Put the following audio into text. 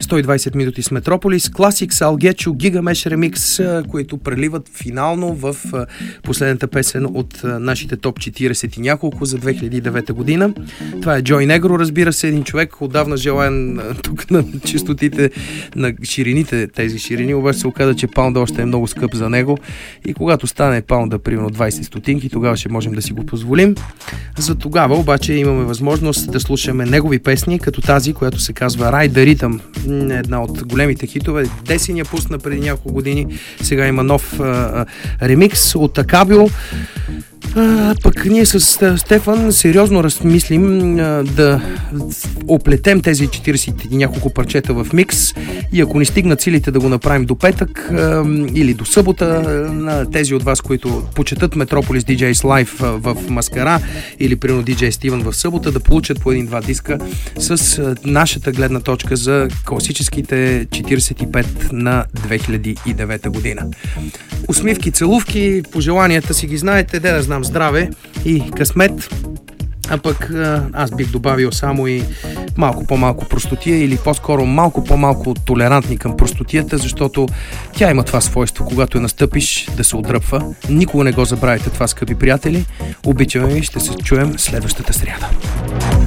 120 минути с Метрополис, Classics, I'll Get You, Gigamesh Remix, които преливат финално в последната песен от нашите топ 40 и няколко за 2009 година. Това е Джой Негро, разбира се, един човек отдавна желаен тук на чистотите, на ширините, тези ширини, обаче се оказа, че паунда още е много скъп за него и когато стане паунда примерно 20 стотинки, тогава ще можем да си го позволим. За тогава обаче имаме възможност да слушаме негови песни, като тази, която се казва Ride the Rhythm, една от големите хитове. Десин я пусна преди няколко години, сега има нов ремикс от Акабио. Пък ние с Стефан сериозно размислим да оплетем тези 40 и няколко парчета в микс и ако ни стигнат силите да го направим до петък или до събота, на тези от вас, които почетат Метрополис DJs Live в Маскара или примерно DJ Стивън в събота, да получат по един-два диска с нашата гледна точка за класическите 45 на 2009 година. Усмивки, целувки, пожеланията си ги знаете, да знам, здраве и късмет. А пък аз бих добавил само и малко по-малко простотия или по-скоро малко по-малко толерантни към простотията, защото тя има това свойство, когато я настъпиш, да се отдръпва. Никога не го забравяйте това, скъпи приятели. Обичаме ви, ще се чуем следващата сряда.